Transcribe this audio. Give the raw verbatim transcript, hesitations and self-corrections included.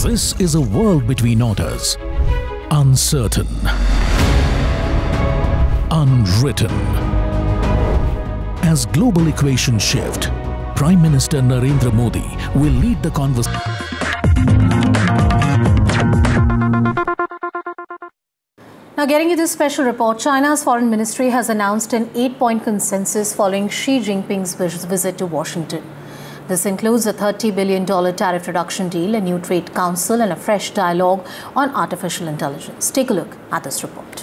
This is a world between orders. Uncertain. Unwritten. As global equations shift, Prime Minister Narendra Modi will lead the conversation. Now, getting you this special report, China's foreign ministry has announced an eight-point consensus following Xi Jinping's visit to Washington. This includes a thirty billion dollars tariff reduction deal, a new trade council, and a fresh dialogue on artificial intelligence. Take a look at this report.